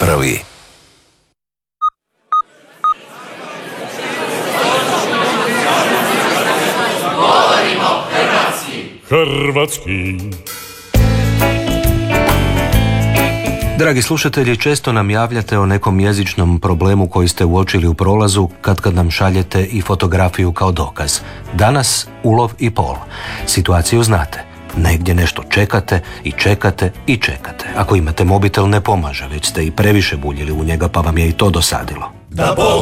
prvi. Hrvatski. Dragi slušatelji, često nam javljate o nekom jezičnom problemu koji ste uočili u prolazu kad nam šaljete i fotografiju kao dokaz. Danas ulov i pol. Situaciju znate. Negdje nešto čekate i čekate i čekate. Ako imate mobitel ne pomaže, već ste i previše buljili u njega pa vam je i to dosadilo. Da Bog